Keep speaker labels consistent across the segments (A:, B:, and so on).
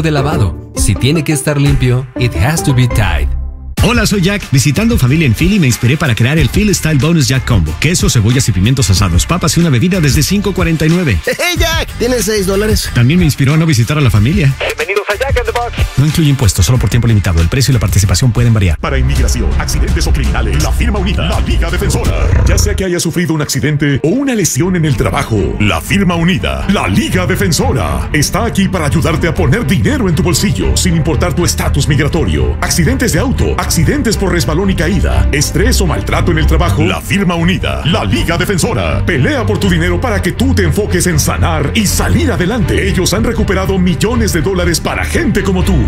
A: filtro de lavado. Si tiene que estar limpio, it has to be Tide.
B: Hola, soy Jack. Visitando familia en Philly me inspiré para crear el Philly Style Bonus Jack Combo. Queso, cebollas y pimientos asados, papas y una bebida desde $5.49.
C: ¡Hey, Jack! ¿Tienes $6?
B: También me inspiró a no visitar a la familia.
D: Bienvenidos a Jack in the Box.
B: No incluye impuestos, solo por tiempo limitado. El precio y la participación pueden variar.
E: Para inmigración, accidentes o criminales, la firma unida, la Liga Defensora. Ya sea que haya sufrido un accidente o una lesión en el trabajo, la firma unida, la Liga Defensora, está aquí para ayudarte a poner dinero en tu bolsillo, sin importar tu estatus migratorio. Accidentes de auto, accidentes por resbalón y caída, estrés o maltrato en el trabajo, la firma unida, la Liga Defensora, pelea por tu dinero para que tú te enfoques en sanar y salir adelante. Ellos han recuperado millones de dólares para gente como tú.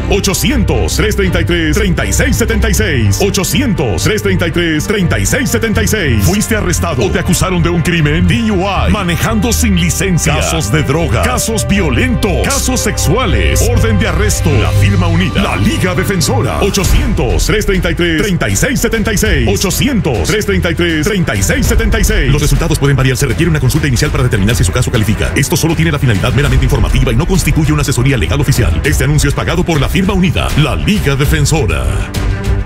E: 800-333-3676. 800-333-3676. ¿Fuiste arrestado o te acusaron de un crimen? DUI, manejando sin licencia, casos de droga, casos violentos, casos sexuales, orden de arresto. La firma unida, la Liga Defensora. 800-333-3676. 800-333-3676. Los resultados pueden variar. Se requiere una consulta inicial para determinar si su caso califica. Esto solo tiene la finalidad meramente informativa y no constituye una asesoría legal oficial. Este anuncio es pagado por la firma unida, la Liga Defensora.